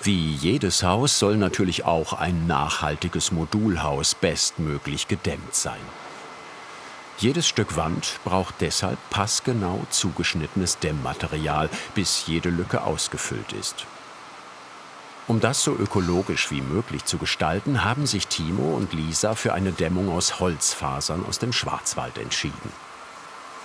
Wie jedes Haus soll natürlich auch ein nachhaltiges Modulhaus bestmöglich gedämmt sein. Jedes Stück Wand braucht deshalb passgenau zugeschnittenes Dämmmaterial, bis jede Lücke ausgefüllt ist. Um das so ökologisch wie möglich zu gestalten, haben sich Timo und Lisa für eine Dämmung aus Holzfasern aus dem Schwarzwald entschieden.